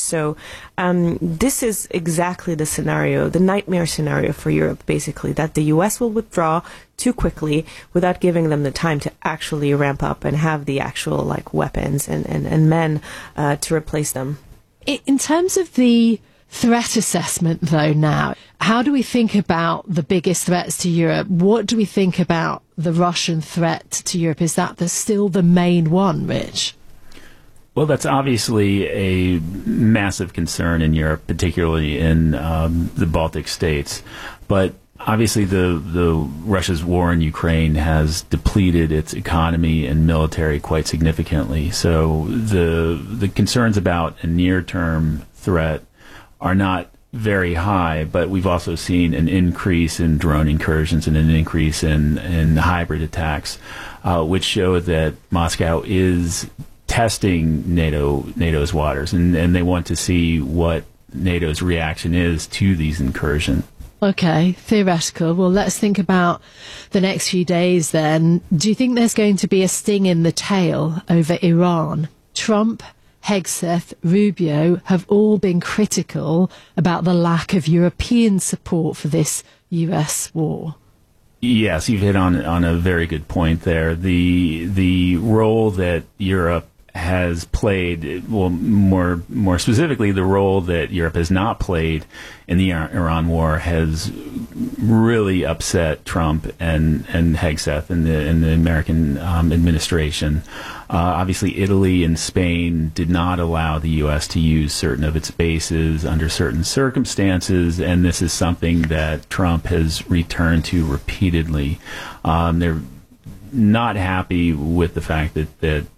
So this is exactly the scenario, the nightmare scenario for Europe, basically, that the U.S. will withdraw too quickly without giving them the time to actually ramp up and have the actual weapons and men to replace them. In terms of the threat assessment, though, now, how do we think about the biggest threats to Europe? What do we think about the Russian threat to Europe? Is that still the main one, Rich? Well, that's obviously a massive concern in Europe, particularly in the Baltic states. But obviously, the Russia's war in Ukraine has depleted its economy and military quite significantly. So the concerns about a near-term threat are not very high, but we've also seen an increase in drone incursions and an increase in hybrid attacks, which show that Moscow is testing NATO's waters, and they want to see what NATO's reaction is to these incursions. Okay, theoretical. Well, let's think about the next few days then. Do you think there's going to be a sting in the tail over Iran? Trump, Hegseth, Rubio have all been critical about the lack of European support for this US war. Yes, you've hit on a very good point there. The role that Europe has played, well, more specifically, the role that Europe has not played in the Iran war has really upset Trump and Hegseth and the American administration. Obviously, Italy and Spain did not allow the U.S. to use certain of its bases under certain circumstances, and this is something that Trump has returned to repeatedly. They're not happy with the fact that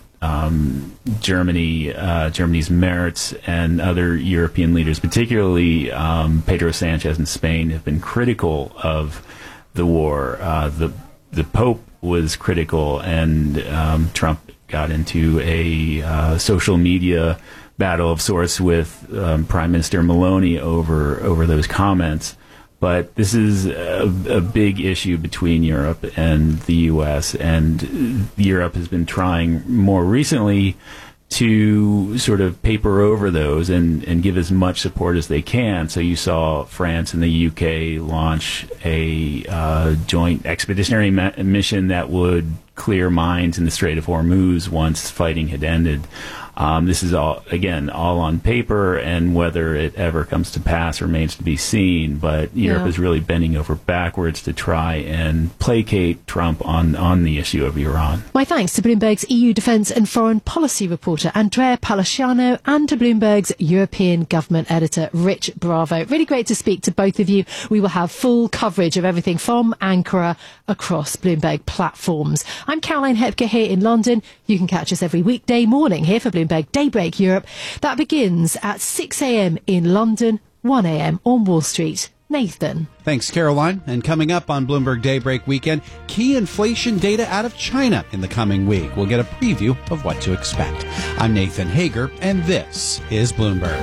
Germany's Merz and other European leaders, particularly Pedro Sanchez in Spain, have been critical of the war. The Pope was critical, and Trump got into a social media battle of sorts with Prime Minister Meloni over those comments. But this is a big issue between Europe and the U.S., and Europe has been trying more recently to sort of paper over those and give as much support as they can. So you saw France and the U.K. launch a joint expeditionary mission that would clear mines in the Strait of Hormuz once fighting had ended. This is all on paper, and whether it ever comes to pass remains to be seen. But Europe is really bending over backwards to try and placate Trump on the issue of Iran. My thanks to Bloomberg's EU Defence and Foreign Policy reporter Andrea Palaciano and to Bloomberg's European Government editor Rich Bravo. Really great to speak to both of you. We will have full coverage of everything from Ankara across Bloomberg platforms. I'm Caroline Hepker here in London. You can catch us every weekday morning here for Bloomberg Daybreak Europe. That begins at 6 a.m. in London, 1 a.m. on Wall Street. Nathan. Thanks, Caroline. And coming up on Bloomberg Daybreak Weekend, key inflation data out of China in the coming week. We'll get a preview of what to expect. I'm Nathan Hager, and this is Bloomberg.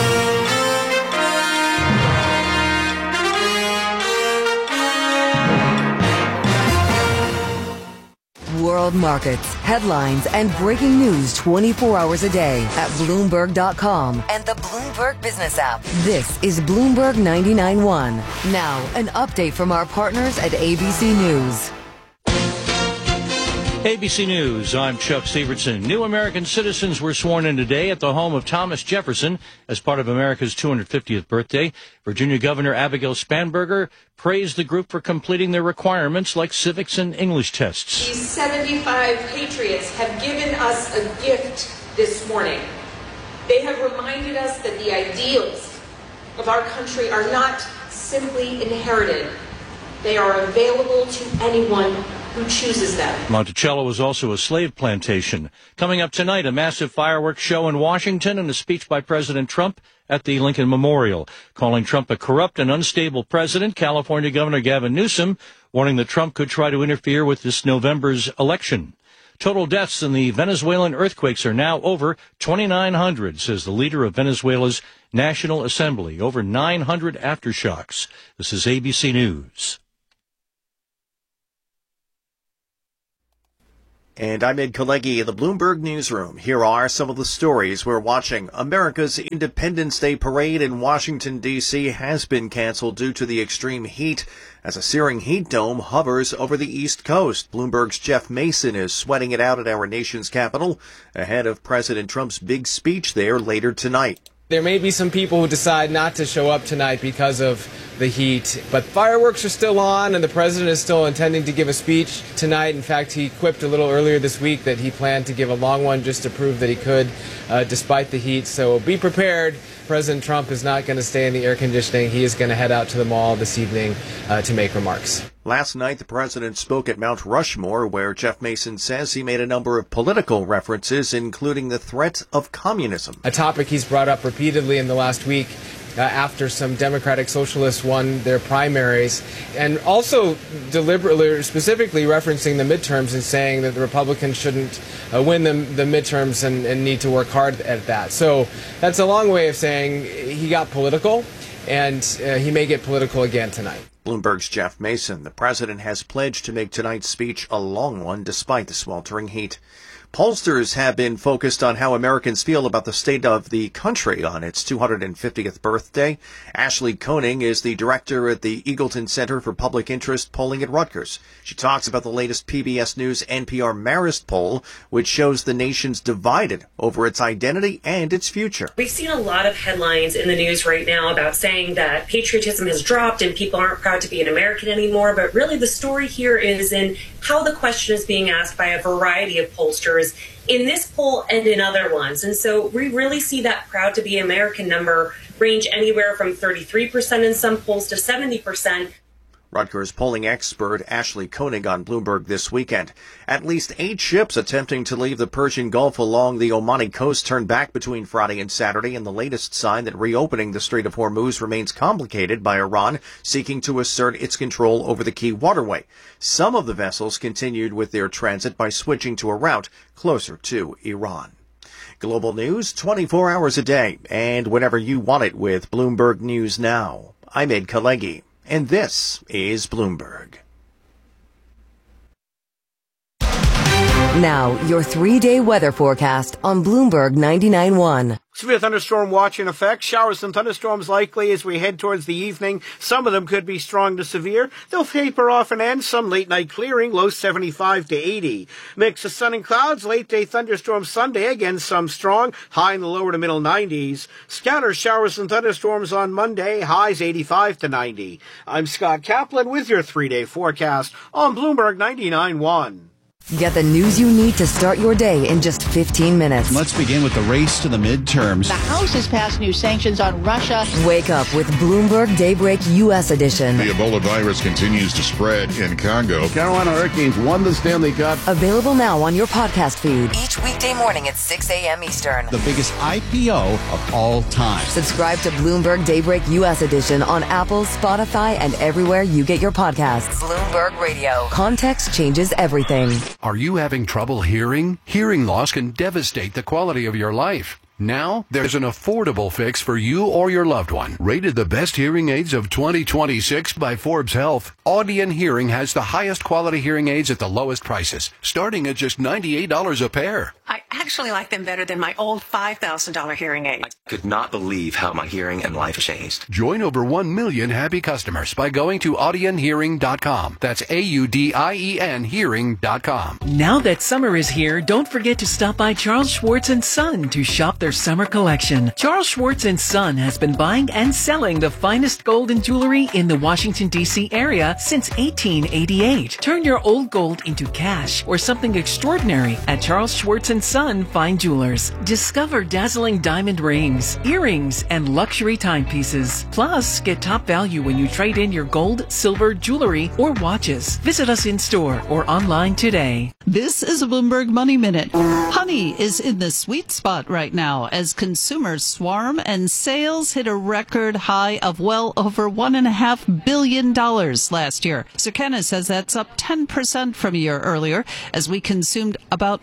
World markets, headlines, and breaking news 24 hours a day at Bloomberg.com and the Bloomberg Business app. This is Bloomberg 99.1. Now, an update from our partners at ABC News. ABC News, I'm Chuck Severson. New American citizens were sworn in today at the home of Thomas Jefferson as part of America's 250th birthday. Virginia Governor Abigail Spanberger praised the group for completing their requirements like civics and English tests. These 75 patriots have given us a gift this morning. They have reminded us that the ideals of our country are not simply inherited. They are available to anyone who chooses them. Monticello was also a slave plantation. Coming up tonight, a massive fireworks show in Washington and a speech by President Trump at the Lincoln Memorial. Calling Trump a corrupt and unstable president, California Governor Gavin Newsom warning that Trump could try to interfere with this November's election. Total deaths in the Venezuelan earthquakes are now over 2,900, says the leader of Venezuela's National Assembly. Over 900 aftershocks. This is ABC News. And I'm Ed Kalegi in the Bloomberg Newsroom. Here are some of the stories we're watching. America's Independence Day parade in Washington, D.C. has been canceled due to the extreme heat as a searing heat dome hovers over the East Coast. Bloomberg's Jeff Mason is sweating it out at our nation's capital ahead of President Trump's big speech there later tonight. There may be some people who decide not to show up tonight because of the heat, but fireworks are still on and the president is still intending to give a speech tonight. In fact, he quipped a little earlier this week that he planned to give a long one just to prove that he could, despite the heat. So be prepared. President Trump is not going to stay in the air conditioning. He is going to head out to the mall this evening to make remarks. Last night, the president spoke at Mount Rushmore, where Jeff Mason says he made a number of political references, including the threat of communism. A topic he's brought up repeatedly in the last week after some Democratic Socialists won their primaries, and also deliberately, specifically referencing the midterms and saying that the Republicans shouldn't win the midterms and need to work hard at that. So that's a long way of saying he got political, and he may get political again tonight. Bloomberg's Jeff Mason. The president has pledged to make tonight's speech a long one despite the sweltering heat. Pollsters have been focused on how Americans feel about the state of the country on its 250th birthday. Ashley Koenig is the director at the Eagleton Center for Public Interest Polling at Rutgers. She talks about the latest PBS News NPR Marist poll, which shows the nation's divided over its identity and its future. We've seen a lot of headlines in the news right now about saying that patriotism has dropped and people aren't proud to be an American anymore, but really the story here is in how the question is being asked by a variety of pollsters in this poll and in other ones. And so we really see that proud to be American number range anywhere from 33% in some polls to 70%. Rutgers polling expert Ashley Koenig on Bloomberg this weekend. At least 8 ships attempting to leave the Persian Gulf along the Omani coast turned back between Friday and Saturday, in the latest sign that reopening the Strait of Hormuz remains complicated by Iran seeking to assert its control over the key waterway. Some of the vessels continued with their transit by switching to a route closer to Iran. Global news 24 hours a day and whenever you want it with Bloomberg News Now. I'm Ed Kalegi. And this is Bloomberg. Now, your 3-day weather forecast on Bloomberg 99.1. Severe thunderstorm watch in effect. Showers and thunderstorms likely as we head towards the evening. Some of them could be strong to severe. They'll taper off and end. Some late night clearing, low 75 to 80. Mix of sun and clouds. Late day thunderstorms Sunday. Again, some strong. High in the lower to middle 90s. Scatter showers and thunderstorms on Monday. Highs 85 to 90. I'm Scott Kaplan with your 3-day forecast on Bloomberg 99.1. Get the news you need to start your day in just 15 minutes. Let's begin with the race to the midterms. The House has passed new sanctions on Russia. Wake up with Bloomberg Daybreak U.S. edition. The Ebola virus continues to spread in Congo. Carolina Hurricanes won the Stanley Cup. Available now on your podcast feed. Each weekday morning at 6 a.m. Eastern. The biggest IPO of all time. Subscribe to Bloomberg Daybreak U.S. edition on Apple, Spotify, and everywhere you get your podcasts. Bloomberg Radio. Context changes everything. Are you having trouble hearing? Hearing loss can devastate the quality of your life. Now, there's an affordable fix for you or your loved one. Rated the best hearing aids of 2026 by Forbes Health, Audion Hearing has the highest quality hearing aids at the lowest prices, starting at just $98 a pair. I actually like them better than my old $5,000 hearing aid. I could not believe how my hearing and life changed. Join over 1 million happy customers by going to audionhearing.com. That's AUDIEN hearing.com. Now that summer is here, don't forget to stop by Charles Schwartz & Son to shop their summer collection. Charles Schwartz & Son has been buying and selling the finest gold and jewelry in the Washington, D.C. area since 1888. Turn your old gold into cash or something extraordinary at Charles Schwartz & Son Fine Jewelers. Discover dazzling diamond rings, earrings, and luxury timepieces. Plus, get top value when you trade in your gold, silver, jewelry, or watches. Visit us in store or online today. This is a Bloomberg Money Minute. Honey is in the sweet spot right now as consumers swarm and sales hit a record high of well over $1.5 billion last year. Circana says that's up 10% from a year earlier as we consumed about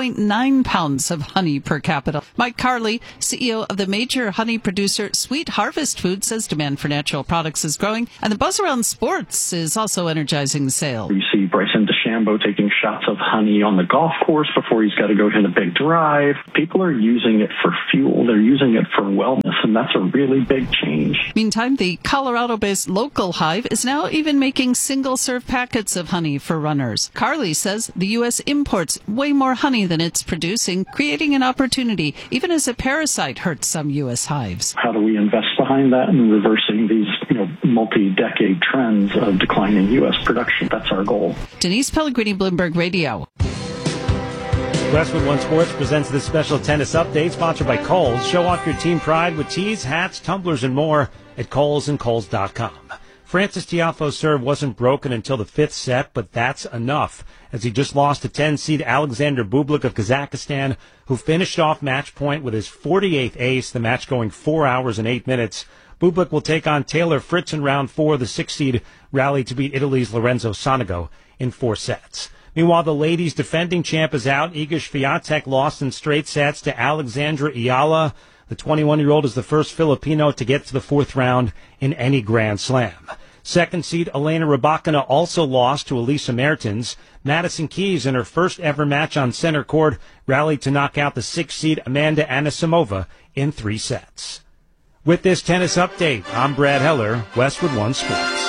1.9 pounds of honey per capita. Mike Carley, CEO of the major honey producer Sweet Harvest Food, says demand for natural products is growing and the buzz around sports is also energizing sales. You see Bryson DeChambeau DeChambeau taking shots of honey on the golf course before he's got to go hit a big drive. People are using it for fuel. They're using it for wellness, and that's a really big change. Meantime, the Colorado-based Local Hive is now even making single-serve packets of honey for runners. Carly says the U.S. imports way more honey than it's producing, creating an opportunity, even as a parasite hurts some U.S. hives. How do we invest behind that and reversing these, multi-decade trends of declining U.S. production? That's our goal. Denise Pellegrini, Bloomberg Radio. Westwood One Sports presents this special tennis update sponsored by Kohl's. Show off your team pride with tees, hats, tumblers, and more at Kohl's and Kohl's.com. Francis Tiafoe's serve wasn't broken until the fifth set, but that's enough, as he just lost to 10-seed Alexander Bublik of Kazakhstan, who finished off match point with his 48th ace, the match going 4 hours and 8 minutes. Bublik will take on Taylor Fritz in round 4. The 6-seed rallied to beat Italy's Lorenzo Sonego in 4 sets. Meanwhile, the ladies' defending champ is out. Iga Swiatek lost in straight sets to Alexandra Ayala. The 21-year-old is the first Filipino to get to the 4th round in any Grand Slam. Second seed Elena Rybakina also lost to Elisa Mertens. Madison Keys, in her first ever match on center court, rallied to knock out the 6th seed Amanda Anisimova in 3 sets. With this tennis update, I'm Brad Heller, Westwood One Sports.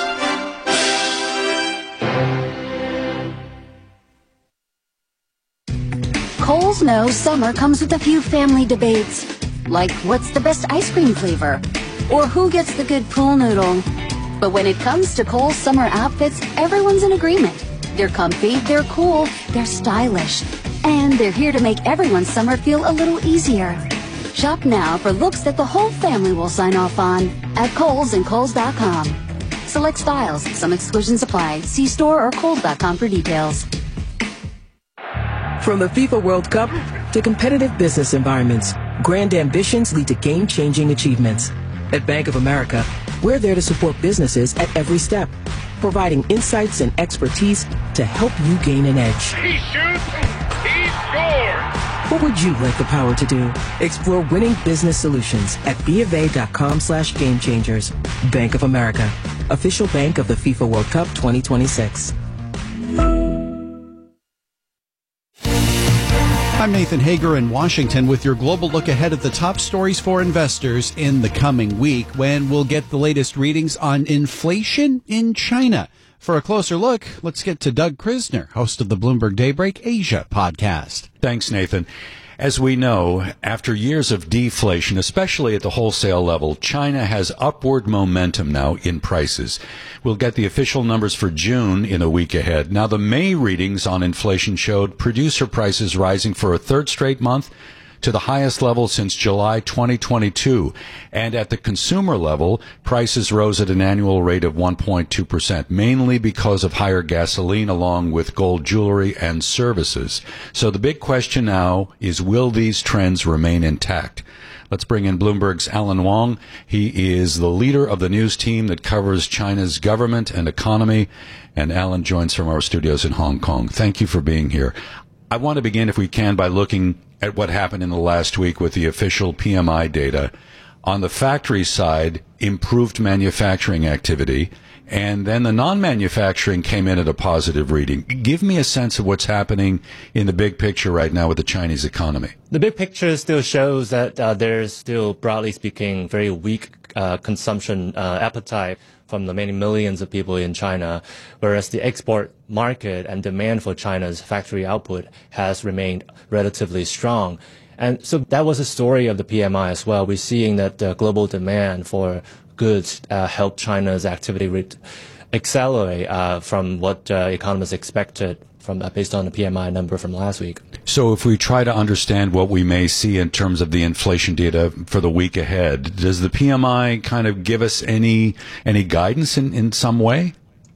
Kohl's knows summer comes with a few family debates, like what's the best ice cream flavor, or who gets the good pool noodle. But when it comes to Kohl's summer outfits, everyone's in agreement. They're comfy, they're cool, they're stylish, and they're here to make everyone's summer feel a little easier. Shop now for looks that the whole family will sign off on at Kohl's and Kohl's.com. Select styles, some exclusions apply. See store or Kohl's.com for details. From the FIFA World Cup to competitive business environments, grand ambitions lead to game-changing achievements. At Bank of America, we're there to support businesses at every step, providing insights and expertise to help you gain an edge. He shoots, he scores! What would you like the power to do? Explore winning business solutions at BofA.com/gamechangers. Bank of America, official bank of the FIFA World Cup 2026. I'm Nathan Hager in Washington with your global look ahead at the top stories for investors in the coming week, when we'll get the latest readings on inflation in China. For a closer look, let's get to Doug Krisner, host of the Bloomberg Daybreak Asia podcast. Thanks, Nathan. As we know, after years of deflation, especially at the wholesale level, China has upward momentum now in prices. We'll get the official numbers for June in a week ahead. Now, the May readings on inflation showed producer prices rising for a third straight month to the highest level since July 2022. And at the consumer level, prices rose at an annual rate of 1.2%, mainly because of higher gasoline along with gold jewelry and services. So the big question now is, will these trends remain intact? Let's bring in Bloomberg's Alan Wong. He is the leader of the news team that covers China's government and economy. And Alan joins from our studios in Hong Kong. Thank you for being here. I want to begin, if we can, by looking at what happened in the last week with the official PMI data. On the factory side, improved manufacturing activity, and then the non-manufacturing came in at a positive reading. Give me a sense of what's happening in the big picture right now with the Chinese economy. The big picture still shows that there's still, broadly speaking, very weak consumption appetite from the many millions of people in China, whereas the export market and demand for China's factory output has remained relatively strong. And so that was the story of the PMI as well. We're seeing that the global demand for goods helped China's activity rate accelerate from what economists expected based on the PMI number from last week. So if we try to understand what we may see in terms of the inflation data for the week ahead, does the PMI kind of give us any guidance in some way?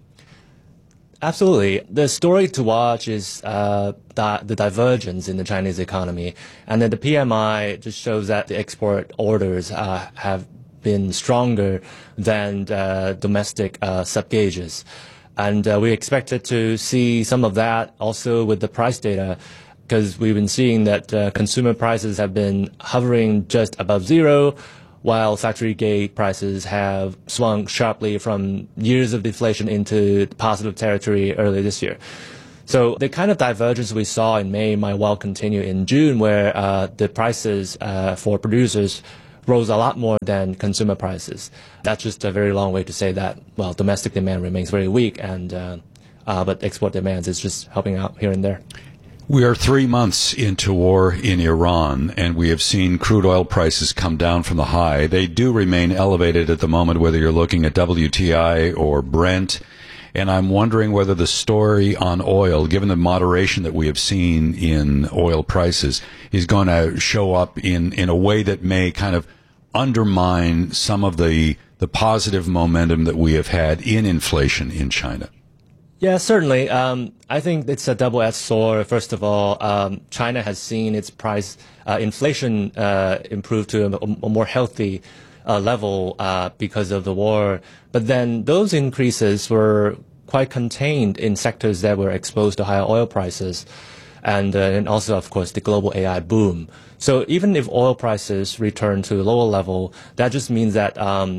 Absolutely. The story to watch is the divergence in the Chinese economy. And then the PMI just shows that the export orders have been stronger than domestic sub-gauges. And we expected to see some of that also with the price data, because we've been seeing that consumer prices have been hovering just above zero, while factory gate prices have swung sharply from years of deflation into positive territory earlier this year. So the kind of divergence we saw in May might well continue in June, where the prices for producers rose a lot more than consumer prices. That's just a very long way to say that, well, domestic demand remains very weak, and but export demand is just helping out here and there. We are 3 months into war in Iran, and we have seen crude oil prices come down from the high. They do remain elevated at the moment, whether you're looking at WTI or Brent. And I'm wondering whether the story on oil, given the moderation that we have seen in oil prices, is going to show up in a way that may kind of undermine some of the positive momentum that we have had in inflation in China. Yeah, certainly. I think it's a double-edged sword. First of all, China has seen its price inflation improve to a more healthy level because of the war. But then those increases were quite contained in sectors that were exposed to higher oil prices, and also, of course, the global AI boom. So even if oil prices return to a lower level, that just means that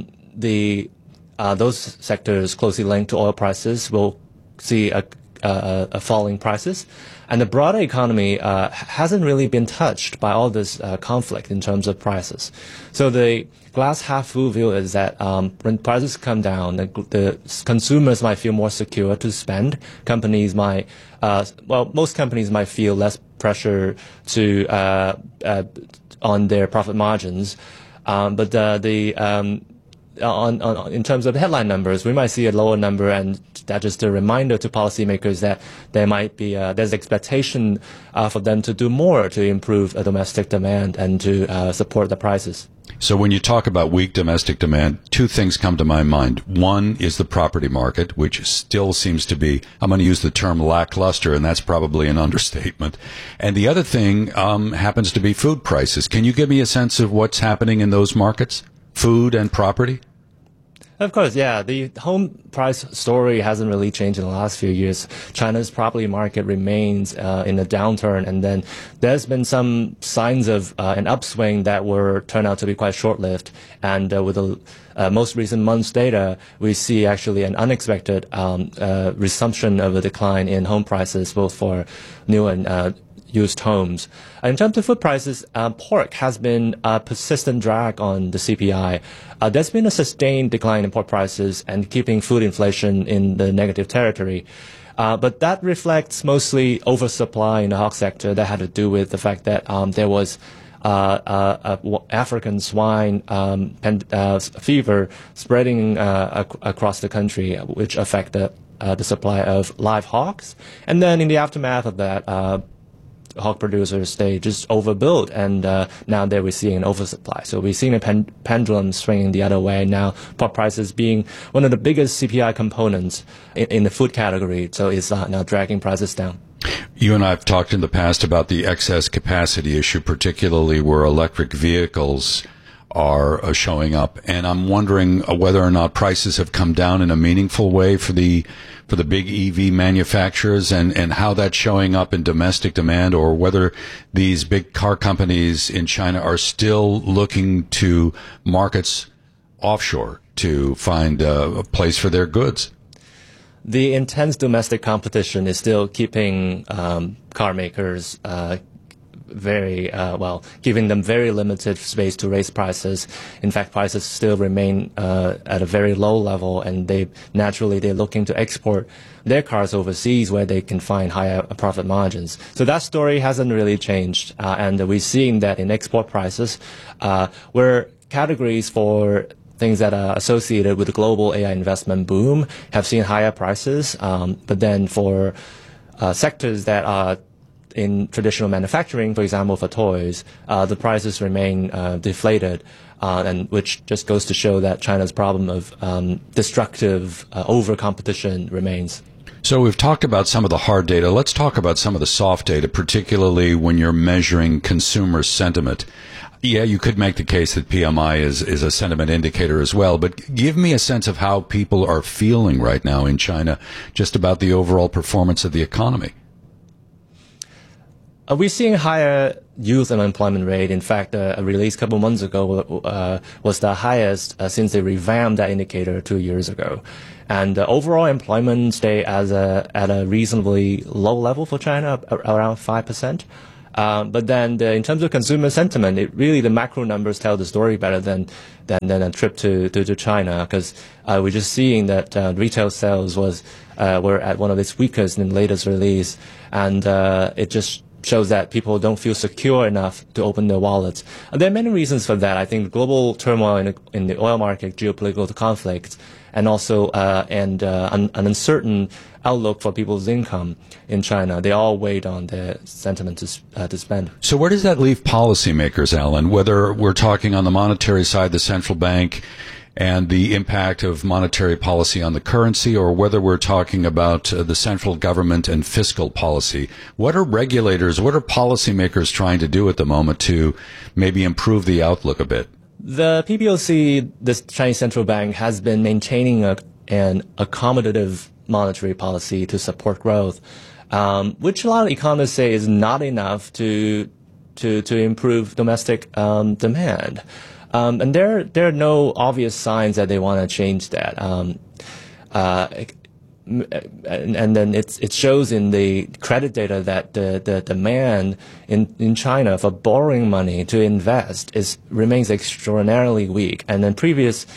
those sectors closely linked to oil prices will see a falling prices, and the broader economy hasn't really been touched by all this conflict in terms of prices. So the glass half full view is that when prices come down, the consumers might feel more secure to spend. Companies might, most companies might feel less pressure to on their profit margins, but in terms of headline numbers, we might see a lower number, and that's just a reminder to policymakers that there might be there's expectation for them to do more to improve domestic demand and to support the prices. So when you talk about weak domestic demand, two things come to my mind. One is the property market, which still seems to be, I'm going to use the term lackluster, and that's probably an understatement. And the other thing happens to be food prices. Can you give me a sense of what's happening in those markets, food and property? Of course, yeah. The home price story hasn't really changed in the last few years. China's property market remains in a downturn, and then there's been some signs of an upswing that were turned out to be quite short-lived. And with the most recent month's data, we see actually an unexpected resumption of a decline in home prices, both for new and used homes. In terms of food prices, pork has been a persistent drag on the CPI. There's been a sustained decline in pork prices and keeping food inflation in the negative territory. But that reflects mostly oversupply in the hog sector that had to do with the fact that there was African swine fever spreading across the country, which affected the supply of live hogs. And then in the aftermath of that, hog producers, they just overbuilt, and now we're seeing an oversupply. So we're seeing a pendulum swinging the other way now, pork prices being one of the biggest CPI components in the food category, so it's now dragging prices down. You and I have talked in the past about the excess capacity issue, particularly where electric vehicles are showing up, and I'm wondering whether or not prices have come down in a meaningful way for the big EV manufacturers, and how that's showing up in domestic demand, or whether these big car companies in China are still looking to markets offshore to find a place for their goods. The intense domestic competition is still keeping car makers giving them very limited space to raise prices. In fact, prices still remain at a very low level, and they're looking to export their cars overseas where they can find higher profit margins. So that story hasn't really changed, and we're seeing that in export prices, where categories for things that are associated with the global AI investment boom have seen higher prices, but then for sectors that are in traditional manufacturing, for example, for toys, the prices remain deflated, and which just goes to show that China's problem of destructive over-competition remains. So we've talked about some of the hard data. Let's talk about some of the soft data, particularly when you're measuring consumer sentiment. Yeah, you could make the case that PMI is a sentiment indicator as well, but give me a sense of how people are feeling right now in China, just about the overall performance of the economy. We're seeing higher youth unemployment rate, in fact, a release a couple months ago was the highest since they revamped that indicator 2 years ago. And overall employment stay at a reasonably low level for China, around 5%. But then in terms of consumer sentiment, the macro numbers tell the story better than a trip to China, because we're just seeing that retail sales were at one of its weakest in the latest release, and it just shows that people don't feel secure enough to open their wallets. There are many reasons for that. I think global turmoil in the oil market, geopolitical conflicts, and also an uncertain outlook for people's income in China, they all weighed on the sentiment to spend. So where does that leave policymakers, Alan? Whether we're talking on the monetary side, the central bank, and the impact of monetary policy on the currency, or whether we're talking about the central government and fiscal policy. What are regulators, what are policymakers trying to do at the moment to maybe improve the outlook a bit? The PBOC, the Chinese Central Bank, has been maintaining an accommodative monetary policy to support growth, which a lot of economists say is not enough to improve domestic demand. And there are no obvious signs that they want to change that. And then it shows in the credit data that the demand in China for borrowing money to invest remains extraordinarily weak. And then previously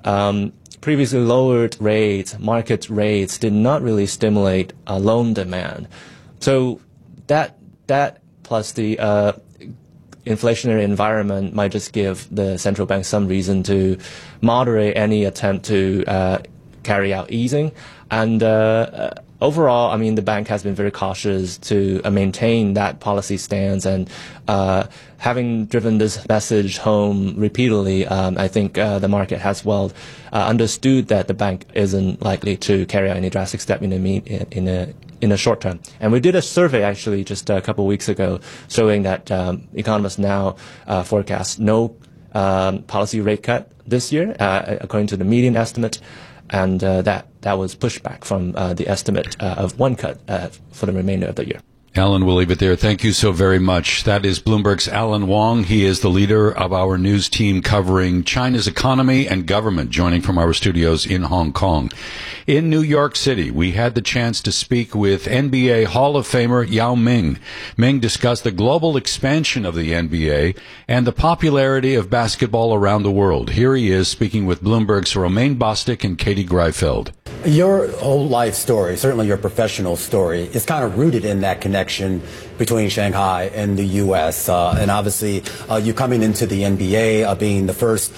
lowered rates, market rates, did not really stimulate loan demand. So that plus the inflationary environment might just give the central bank some reason to moderate any attempt to carry out easing. And overall, I mean, the bank has been very cautious to maintain that policy stance. And having driven this message home repeatedly, I think the market has well understood that the bank isn't likely to carry out any drastic step in the short term. And we did a survey actually just a couple of weeks ago showing that economists now forecast no policy rate cut this year, according to the median estimate. And that was pushed back from the estimate of one cut for the remainder of the year. Alan, we'll leave it there. Thank you so very much. That is Bloomberg's Alan Wong. He is the leader of our news team covering China's economy and government, joining from our studios in Hong Kong. In New York City, we had the chance to speak with NBA Hall of Famer Yao Ming. Ming discussed the global expansion of the NBA and the popularity of basketball around the world. Here he is speaking with Bloomberg's Romaine Bostick and Katie Greifeld. Your whole life story, certainly your professional story, is kind of rooted in that connection between Shanghai and the U.S. And obviously, you coming into the NBA, being the first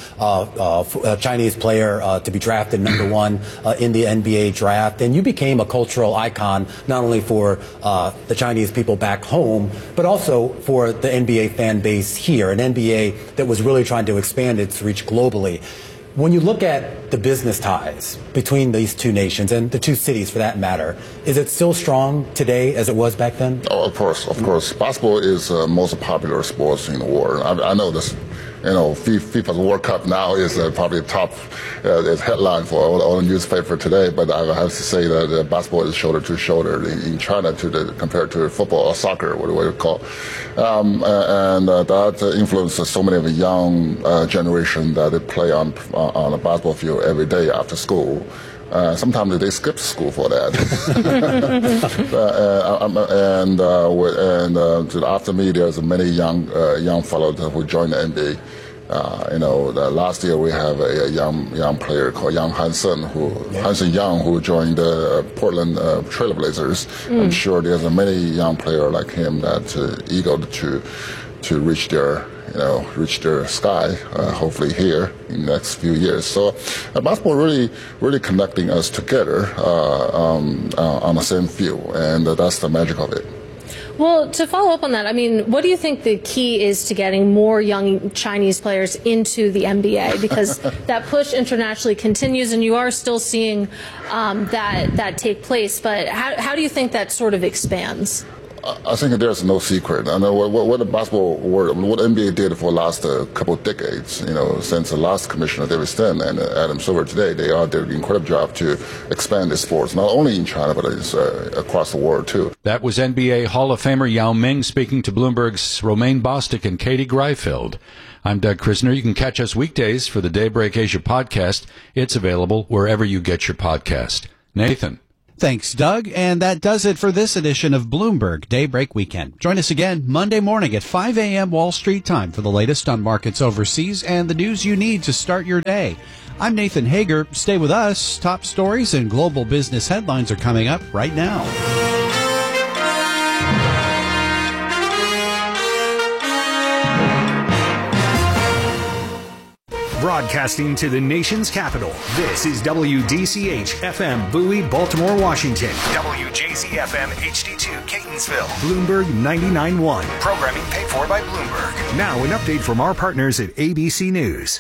Chinese player to be drafted number one in the NBA draft. And you became a cultural icon, not only for the Chinese people back home, but also for the NBA fan base here, an NBA that was really trying to expand its reach globally. When you look at the business ties between these two nations and the two cities for that matter, is it still strong today as it was back then? Oh, of course. Basketball is the most popular sport in the world. I know this. FIFA's World Cup now is probably top headline for all the newspaper today. But I have to say that basketball is shoulder to shoulder in China compared to football or soccer, what you call. And that influences so many of the young generation that they play on a basketball field every day after school. Sometimes they skip school for that. After me, there's many young fellows who joined the NBA. Last year we have a young player called Yang Hansen Yang, who joined the Portland Trailblazers. I'm sure there's many young players like him that eager to reach their sky, hopefully here in the next few years. So basketball really connecting us together on the same field, and that's the magic of it. Well, to follow up on that, I mean, what do you think the key is to getting more young Chinese players into the NBA? Because that push internationally continues, and you are still seeing that take place. But how do you think that sort of expands? I think there's no secret. I know what the basketball world, what NBA did for the last couple of decades, since the last commissioner, David Stern, and Adam Silver today, they all did an incredible job to expand the sports, not only in China, but it's, across the world, too. That was NBA Hall of Famer Yao Ming speaking to Bloomberg's Romaine Bostick and Katie Greifeld. I'm Doug Krisner. You can catch us weekdays for the Daybreak Asia podcast. It's available wherever you get your podcast. Nathan. Thanks, Doug. And that does it for this edition of Bloomberg Daybreak Weekend. Join us again Monday morning at 5 a.m. Wall Street time for the latest on markets overseas and the news you need to start your day. I'm Nathan Hager. Stay with us. Top stories and global business headlines are coming up right now. Broadcasting to the nation's capital, this is WDCH-FM Bowie, Baltimore, Washington. WJZ-FM HD2 Catonsville. Bloomberg 99.1. Programming paid for by Bloomberg. Now an update from our partners at ABC News.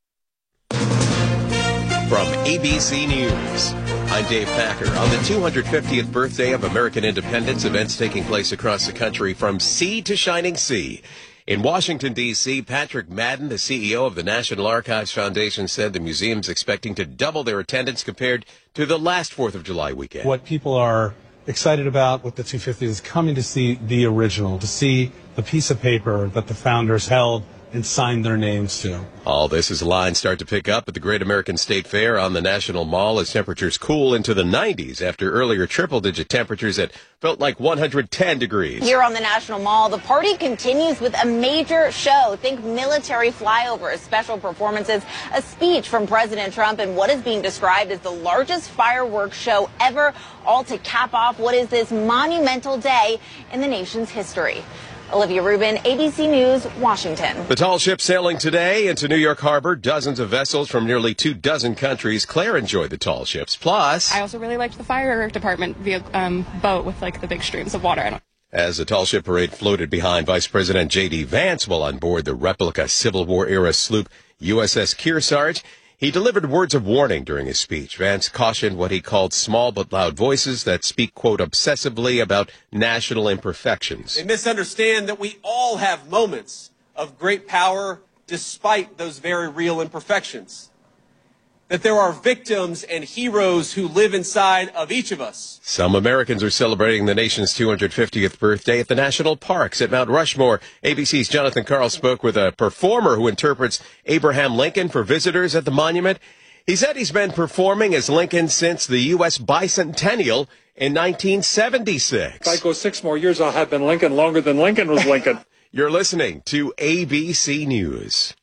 From ABC News, I'm Dave Packer. On the 250th birthday of American independence, events taking place across the country from sea to shining sea. In Washington, D.C., Patrick Madden, the CEO of the National Archives Foundation, said the museum's expecting to double their attendance compared to the last 4th of July weekend. What people are excited about with the 250 is coming to see the original, to see the piece of paper that the founders held and signed their names to. All this as lines start to pick up at the Great American State Fair on the National Mall as temperatures cool into the 90s after earlier triple-digit temperatures that felt like 110 degrees. Here on the National Mall, the party continues with a major show. Think military flyovers, special performances, a speech from President Trump, and what is being described as the largest fireworks show ever, all to cap off what is this monumental day in the nation's history. Olivia Rubin, ABC News, Washington. The tall ship sailing today into New York Harbor. Dozens of vessels from nearly 24 countries. Claire enjoyed the tall ships. Plus, I also really liked the fire department boat with the big streams of water. As the tall ship parade floated behind Vice President J.D. Vance while on board the replica Civil War-era sloop USS Kearsarge, he delivered words of warning during his speech. Vance cautioned what he called small but loud voices that speak, quote, obsessively about national imperfections. They misunderstand that we all have moments of great power despite those very real imperfections. That there are victims and heroes who live inside of each of us. Some Americans are celebrating the nation's 250th birthday at the national parks at Mount Rushmore. ABC's Jonathan Karl spoke with a performer who interprets Abraham Lincoln for visitors at the monument. He said he's been performing as Lincoln since the U.S. bicentennial in 1976. If I go 6 more years, I'll have been Lincoln longer than Lincoln was Lincoln. You're listening to ABC News.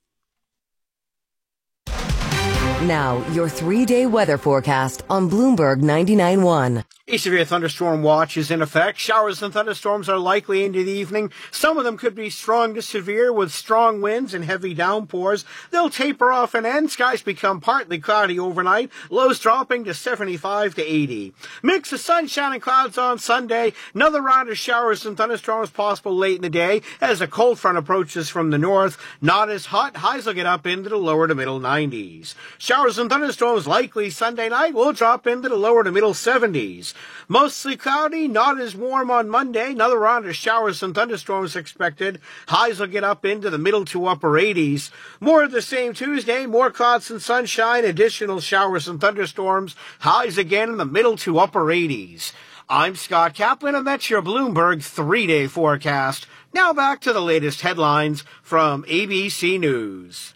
Now, your 3-day weather forecast on Bloomberg 99.1. A severe thunderstorm watch is in effect. Showers and thunderstorms are likely into the evening. Some of them could be strong to severe with strong winds and heavy downpours. They'll taper off and end. Skies become partly cloudy overnight. Lows dropping to 75 to 80. Mix of sunshine and clouds on Sunday. Another round of showers and thunderstorms possible late in the day as a cold front approaches from the north. Not as hot. Highs will get up into the lower to middle 90s. Showers and thunderstorms likely Sunday night will drop into the lower to middle 70s. Mostly cloudy, not as warm on Monday. Another round of showers and thunderstorms expected. Highs will get up into the middle to upper 80s. More of the same Tuesday, more clouds and sunshine, additional showers and thunderstorms. Highs again in the middle to upper 80s. I'm Scott Kaplan, and that's your Bloomberg 3-day forecast. Now back to the latest headlines from ABC News.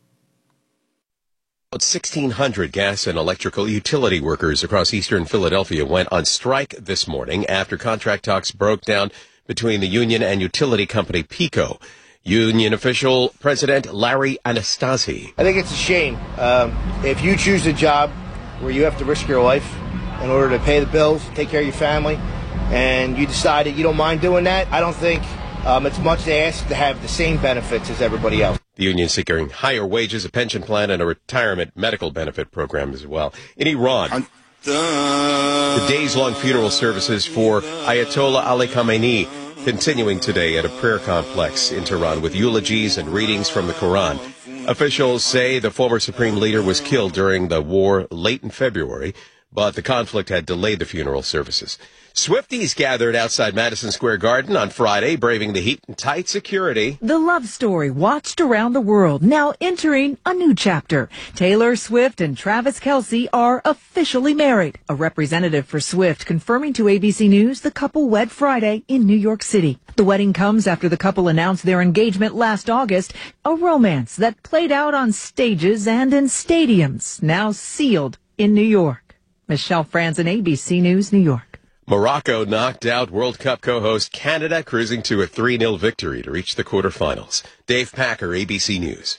About 1,600 gas and electrical utility workers across eastern Philadelphia went on strike this morning after contract talks broke down between the union and utility company PECO. Union official President Larry Anastasi. I think it's a shame. If you choose a job where you have to risk your life in order to pay the bills, take care of your family, and you decide that you don't mind doing that, I don't think it's much to ask to have the same benefits as everybody else. The union seeking higher wages, a pension plan, and a retirement medical benefit program as well. In Iran, the days-long funeral services for Ayatollah Ali Khamenei continuing today at a prayer complex in Tehran with eulogies and readings from the Quran. Officials say the former supreme leader was killed during the war late in February, but the conflict had delayed the funeral services. Swifties gathered outside Madison Square Garden on Friday, braving the heat and tight security. The love story watched around the world, now entering a new chapter. Taylor Swift and Travis Kelce are officially married. A representative for Swift confirming to ABC News the couple wed Friday in New York City. The wedding comes after the couple announced their engagement last August, a romance that played out on stages and in stadiums, now sealed in New York. Michelle Franzen, ABC News, New York. Morocco knocked out World Cup co-host Canada, cruising to a 3-0 victory to reach the quarterfinals. Dave Packer, ABC News.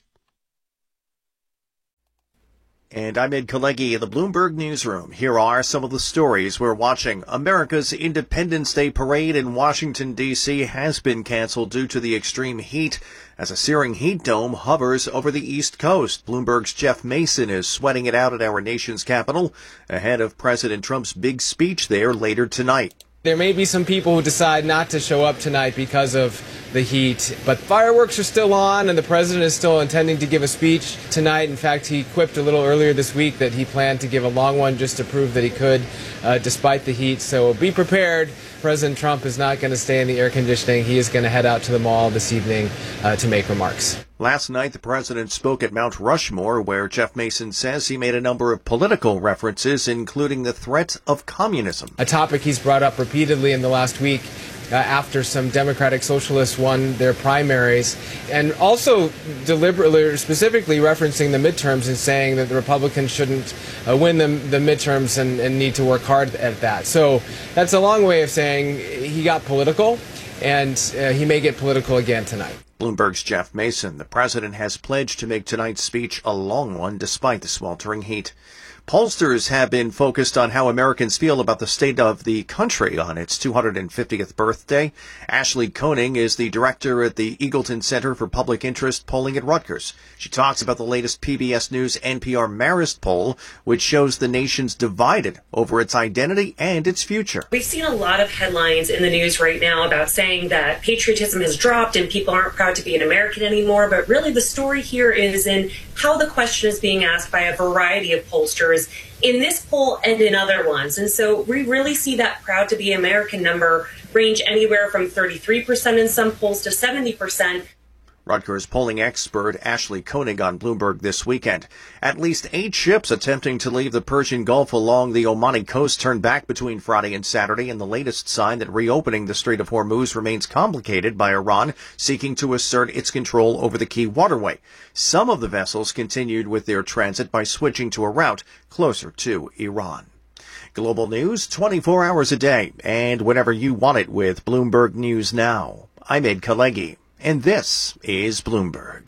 And I'm Ed Kalegi in the Bloomberg Newsroom. Here are some of the stories we're watching. America's Independence Day parade in Washington, D.C. has been canceled due to the extreme heat as a searing heat dome hovers over the East Coast. Bloomberg's Jeff Mason is sweating it out at our nation's capital ahead of President Trump's big speech there later tonight. There may be some people who decide not to show up tonight because of the heat, but fireworks are still on and the president is still intending to give a speech tonight. In fact, he quipped a little earlier this week that he planned to give a long one just to prove that he could, despite the heat. So be prepared. President Trump is not going to stay in the air conditioning. He is going to head out to the mall this evening to make remarks. Last night, the president spoke at Mount Rushmore, where Jeff Mason says he made a number of political references, including the threat of communism. A topic he's brought up repeatedly in the last week after some Democratic Socialists won their primaries, and also deliberately or specifically referencing the midterms and saying that the Republicans shouldn't win the midterms and need to work hard at that. So that's a long way of saying he got political, and he may get political again tonight. Bloomberg's Jeff Mason. The president has pledged to make tonight's speech a long one despite the sweltering heat. Pollsters have been focused on how Americans feel about the state of the country on its 250th birthday. Ashley Koenig is the director at the Eagleton Center for Public Interest Polling at Rutgers. She talks about the latest PBS News NPR Marist poll, which shows the nation's divided over its identity and its future. We've seen a lot of headlines in the news right now about saying that patriotism has dropped and people aren't proud to be an American anymore, but really the story here is in how the question is being asked by a variety of pollsters in this poll and in other ones. And so we really see that proud to be American number range anywhere from 33% in some polls to 70%. Rutgers polling expert Ashley Koenig on Bloomberg this weekend. At least 8 ships attempting to leave the Persian Gulf along the Omani coast turned back between Friday and Saturday, and the latest sign that reopening the Strait of Hormuz remains complicated by Iran seeking to assert its control over the key waterway. Some of the vessels continued with their transit by switching to a route closer to Iran. Global news 24 hours a day and whenever you want it with Bloomberg News Now. I'm Ed Kalegi. And this is Bloomberg.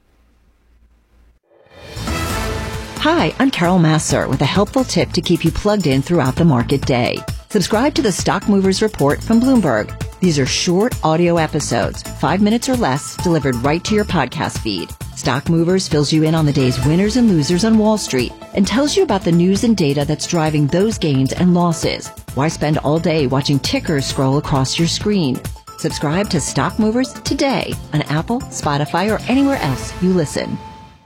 Hi, I'm Carol Massar with a helpful tip to keep you plugged in throughout the market day. Subscribe to the Stock Movers Report from Bloomberg. These are short audio episodes, 5 minutes or less, delivered right to your podcast feed. Stock Movers fills you in on the day's winners and losers on Wall Street and tells you about the news and data that's driving those gains and losses. Why spend all day watching tickers scroll across your screen? Subscribe to Stock Movers today on Apple, Spotify, or anywhere else you listen.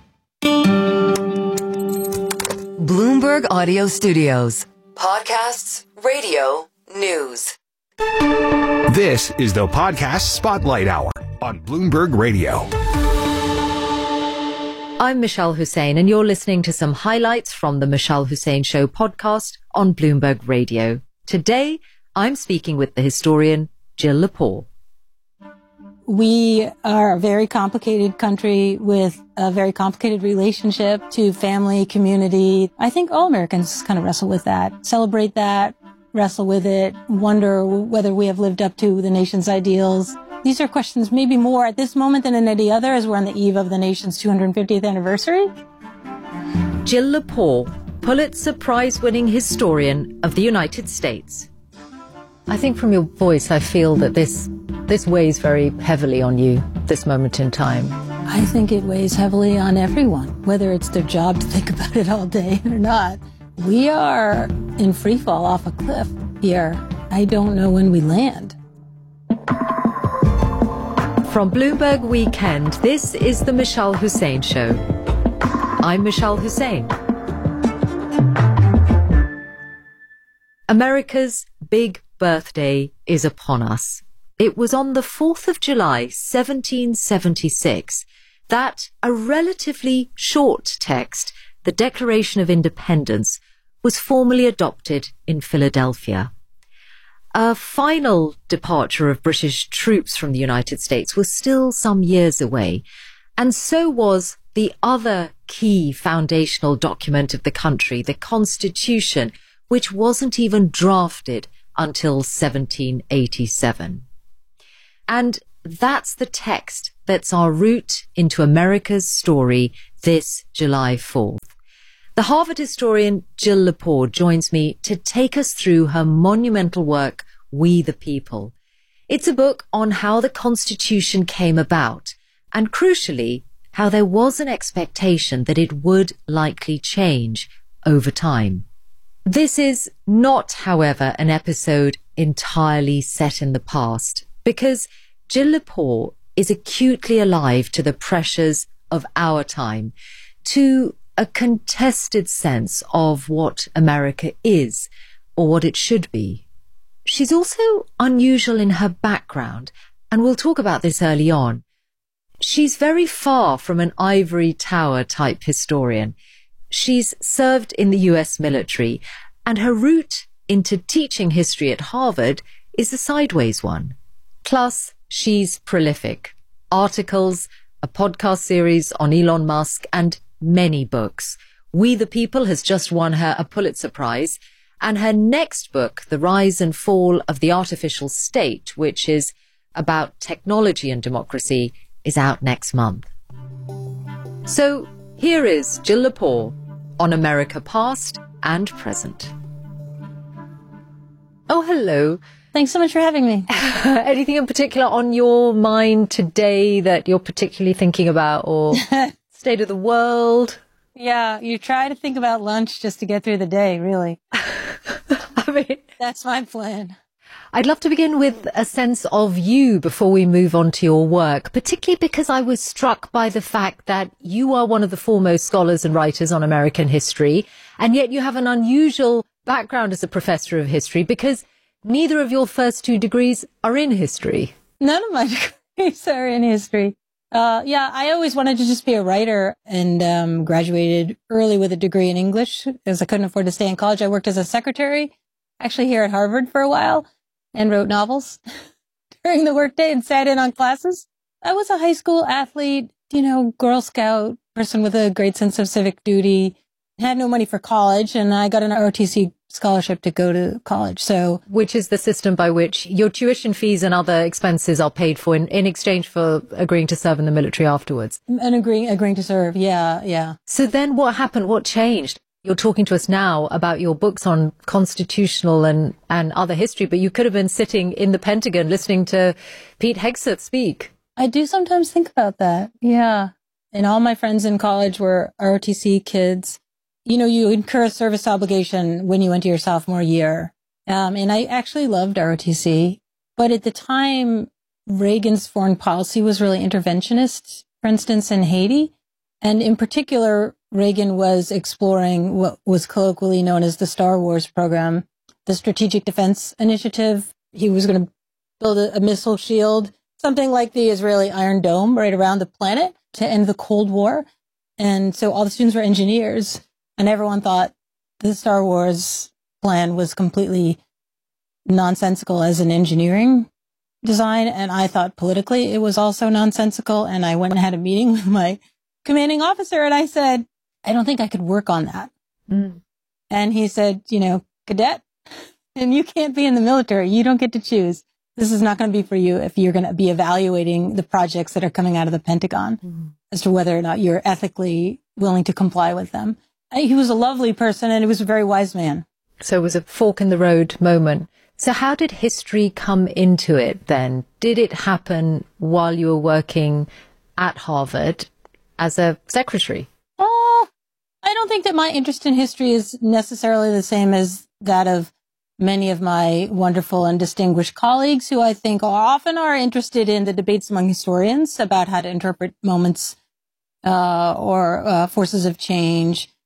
Bloomberg Audio Studios. Podcasts, radio, news. This is the Podcast Spotlight Hour on Bloomberg Radio. I'm Michelle Hussein, and you're listening to some highlights from the Michelle Hussein Show podcast on Bloomberg Radio. Today, I'm speaking with the historian Jill Lepore. We are a very complicated country with a very complicated relationship to family, community. I think all Americans kind of wrestle with that, celebrate that, wrestle with it, wonder whether we have lived up to the nation's ideals. These are questions maybe more at this moment than in any other, as we're on the eve of the nation's 250th anniversary. Jill Lepore, Pulitzer Prize-winning historian of the United States. I think from your voice, I feel that this weighs very heavily on you, this moment in time. I think it weighs heavily on everyone, whether it's their job to think about it all day or not. We are in free fall off a cliff here. I don't know when we land. From Bloomberg Weekend, this is the Michelle Hussein Show. I'm Michelle Hussein. America's big birthday is upon us. It was on the 4th of July, 1776, that a relatively short text, the Declaration of Independence, was formally adopted in Philadelphia. A final departure of British troops from the United States was still some years away, and so was the other key foundational document of the country, the Constitution, which wasn't even drafted until 1787. And that's the text that's our route into America's story this July 4th. The Harvard historian Jill Lepore joins me to take us through her monumental work, We the People. It's a book on how the Constitution came about, and crucially, how there was an expectation that it would likely change over time. This is not, however, an episode entirely set in the past, because Jill Lepore is acutely alive to the pressures of our time, to a contested sense of what America is, or what it should be. She's also unusual in her background, and we'll talk about this early on. She's very far from an ivory tower type historian. She's served in the US military, and her route into teaching history at Harvard is a sideways one. Plus, she's prolific. Articles, a podcast series on Elon Musk, and many books. We the People has just won her a Pulitzer Prize, and her next book, The Rise and Fall of the Artificial State, which is about technology and democracy, is out next month. So here is Jill Lepore on America Past and Present. Oh, hello. Thanks so much for having me. Anything in particular on your mind today that you're particularly thinking about, or state of the world? Yeah, you try to think about lunch just to get through the day, really. I mean, that's my plan. I'd love to begin with a sense of you before we move on to your work, particularly because I was struck by the fact that you are one of the foremost scholars and writers on American history, and yet you have an unusual background as a professor of history, because neither of your first two degrees are in history. None of my degrees are in history. I always wanted to just be a writer, and graduated early with a degree in English because I couldn't afford to stay in college. I worked as a secretary, actually here at Harvard for a while, and wrote novels during the workday and sat in on classes. I was a high school athlete, Girl Scout, person with a great sense of civic duty, had no money for college, and I got an ROTC scholarship to go to college. So, which is the system by which your tuition fees and other expenses are paid for in exchange for agreeing to serve in the military afterwards. And agreeing to serve. Yeah. So then what happened? What changed? You're talking to us now about your books on constitutional and other history, but you could have been sitting in the Pentagon listening to Pete Hegseth speak. I do sometimes think about that. Yeah. And all my friends in college were ROTC kids. You incur a service obligation when you enter your sophomore year. And I actually loved ROTC. But at the time, Reagan's foreign policy was really interventionist, for instance, in Haiti. And in particular, Reagan was exploring what was colloquially known as the Star Wars program, the Strategic Defense Initiative. He was going to build a missile shield, something like the Israeli Iron Dome right around the planet to end the Cold War. And so all the students were engineers. And everyone thought the Star Wars plan was completely nonsensical as an engineering design. And I thought politically it was also nonsensical. And I went and had a meeting with my commanding officer. And I said, I don't think I could work on that. Mm. And he said, cadet, and you can't be in the military. You don't get to choose. This is not going to be for you if you're going to be evaluating the projects that are coming out of the Pentagon as to whether or not you're ethically willing to comply with them. He was a lovely person, and he was a very wise man. So it was a fork in the road moment. So how did history come into it then? Did it happen while you were working at Harvard as a secretary? I don't think that my interest in history is necessarily the same as that of many of my wonderful and distinguished colleagues, who I think often are interested in the debates among historians about how to interpret moments or forces of change.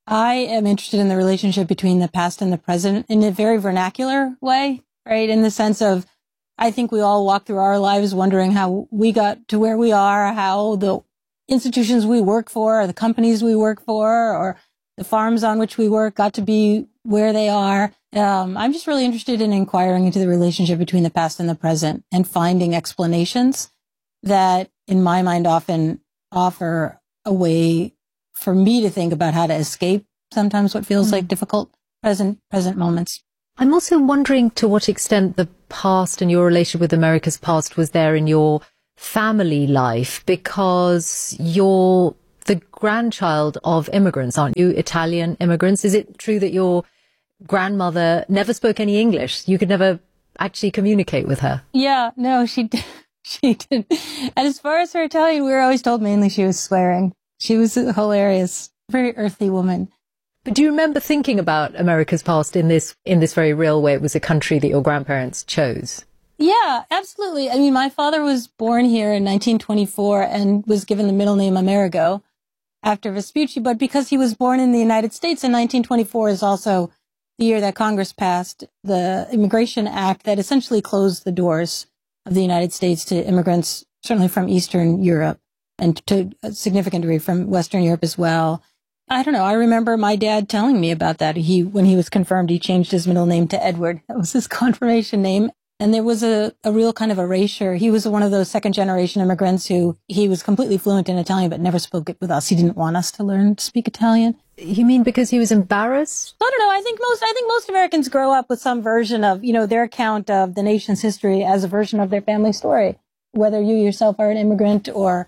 I am interested in the relationship between the past and the present in a very vernacular way, right? In the sense of, I think we all walk through our lives wondering how we got to where we are, how the institutions we work for, or the companies we work for, or the farms on which we work got to be where they are. I'm just really interested in inquiring into the relationship between the past and the present and finding explanations that, in my mind, often offer a way for me to think about how to escape sometimes what feels like difficult present moments. I'm also wondering to what extent the past and your relationship with America's past was there in your family life, because you're the grandchild of immigrants, aren't you? Italian immigrants. Is it true that your grandmother never spoke any English? You could never actually communicate with her? Yeah, no, she did. She did. And as far as her Italian, we were always told mainly she was swearing. She was a hilarious, very earthy woman. But do you remember thinking about America's past in this very real way? It was a country that your grandparents chose. Yeah, absolutely. I mean, my father was born here in 1924 and was given the middle name Amerigo after Vespucci. But because he was born in the United States in 1924 is also the year that Congress passed the Immigration Act that essentially closed the doors of the United States to immigrants, certainly from Eastern Europe and to a significant degree from Western Europe as well. I don't know. I remember my dad telling me about that. When he was confirmed, he changed his middle name to Edward. That was his confirmation name. And there was a real kind of erasure. He was one of those second-generation immigrants who he was completely fluent in Italian but never spoke it with us. He didn't want us to learn to speak Italian. You mean because he was embarrassed? I don't know. I think most Americans grow up with some version of, their account of the nation's history as a version of their family story. Whether you yourself are an immigrant or,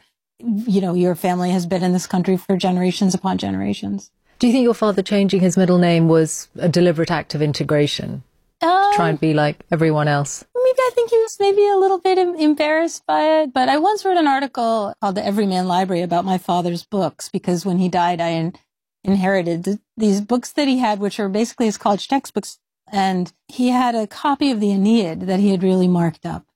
your family has been in this country for generations upon generations. Do you think your father changing his middle name was a deliberate act of integration? To try and be like everyone else? Maybe I think he was maybe a little bit embarrassed by it. But I once wrote an article called The Everyman Library about my father's books, because when he died, I inherited these books that he had, which are basically his college textbooks. And he had a copy of the Aeneid that he had really marked up,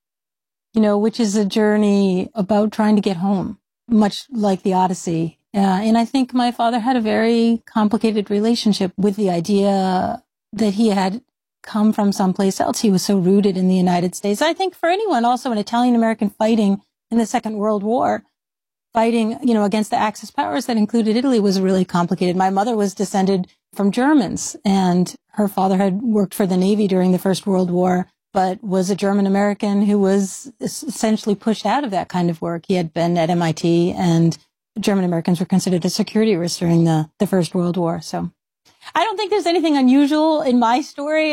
which is a journey about trying to get home, much like the Odyssey. And I think my father had a very complicated relationship with the idea that he had come from someplace else. He was so rooted in the United States. I think for anyone, also an Italian-American fighting in the Second World War, fighting, against the Axis powers that included Italy, was really complicated. My mother was descended from Germans, and her father had worked for the Navy during the First World War, but was a German-American who was essentially pushed out of that kind of work. He had been at MIT, and German-Americans were considered a security risk during the First World War. So I don't think there's anything unusual in my story.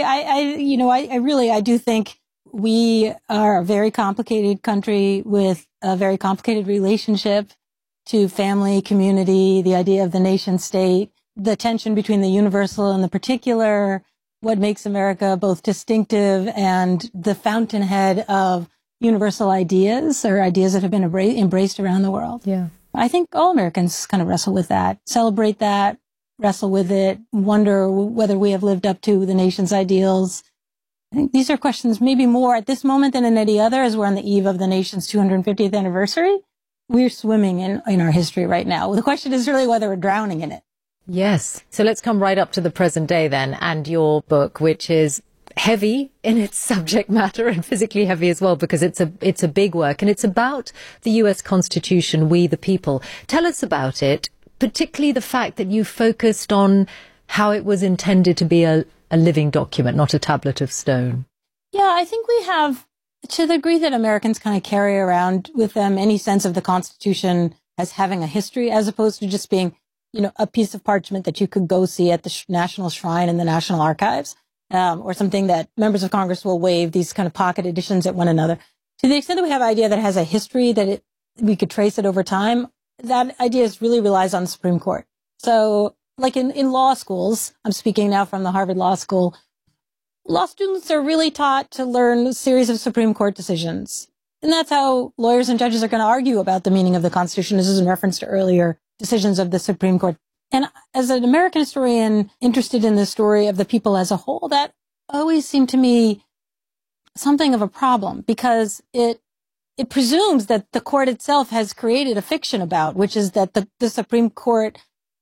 I do think we are a very complicated country with a very complicated relationship to family, community, the idea of the nation state, the tension between the universal and the particular, what makes America both distinctive and the fountainhead of universal ideas, or ideas that have been embraced around the world. Yeah. I think all Americans kind of wrestle with that, celebrate that, wrestle with it, wonder whether we have lived up to the nation's ideals. I think these are questions maybe more at this moment than in any other, as we're on the eve of the nation's 250th anniversary. We're swimming in our history right now. The question is really whether we're drowning in it. Yes. So let's come right up to the present day then, and your book, which is heavy in its subject matter and physically heavy as well, because it's a big work, and it's about the US Constitution, We the People. Tell us about it, particularly the fact that you focused on how it was intended to be a living document, not a tablet of stone. Yeah, I think we have, to the degree that Americans kind of carry around with them any sense of the Constitution as having a history, as opposed to just being, a piece of parchment that you could go see at the National Shrine in the National Archives, or something that members of Congress will wave these kind of pocket editions at one another. To the extent that we have an idea that has a history, that we could trace it over time, that idea really relies on the Supreme Court. So, like in law schools, I'm speaking now from the Harvard Law School, law students are really taught to learn a series of Supreme Court decisions. And that's how lawyers and judges are going to argue about the meaning of the Constitution. This is in reference to earlier decisions of the Supreme Court. And as an American historian interested in the story of the people as a whole, that always seemed to me something of a problem, because it presumes that the court itself has created a fiction about, which is that the Supreme Court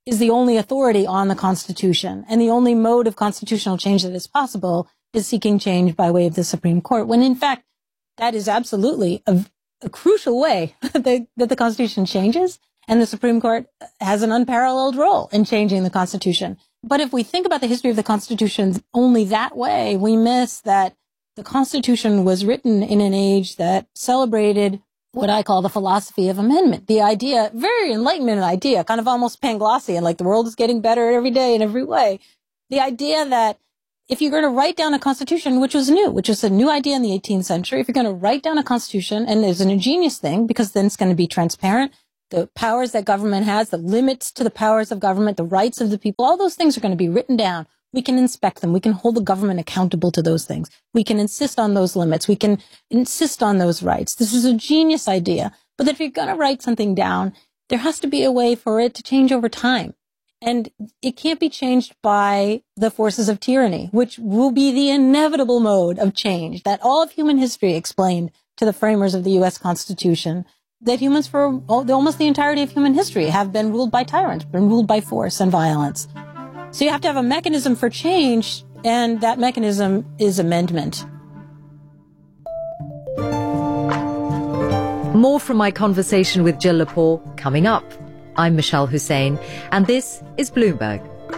is the only authority on the Constitution. And the only mode of constitutional change that is possible is seeking change by way of the Supreme Court, when in fact, that is absolutely a crucial way that the Constitution changes. And the Supreme Court has an unparalleled role in changing the Constitution. But if we think about the history of the Constitution only that way, we miss that the Constitution was written in an age that celebrated what I call the philosophy of amendment. The idea, very Enlightenment idea, kind of almost Panglossian, like the world is getting better every day in every way. The idea that if you're going to write down a constitution, which was a new idea in the 18th century, if you're going to write down a constitution, and it's an ingenious thing because then it's going to be transparent, the powers that government has, the limits to the powers of government, the rights of the people, all those things are going to be written down. We can inspect them. We can hold the government accountable to those things. We can insist on those limits. We can insist on those rights. This is a genius idea. But if you're going to write something down, there has to be a way for it to change over time. And it can't be changed by the forces of tyranny, which will be the inevitable mode of change that all of human history explained to the framers of the U.S. Constitution, that humans for almost the entirety of human history have been ruled by tyrants, been ruled by force and violence. So you have to have a mechanism for change, and that mechanism is amendment. More from my conversation with Jill Lepore coming up. I'm Michelle Hussein, and this is Bloomberg.